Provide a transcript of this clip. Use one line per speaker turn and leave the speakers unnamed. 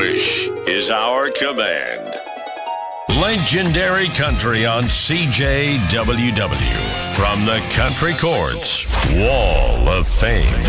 wish is our command. Legendary Country on CJWW. From the Country Courts Wall of Fame.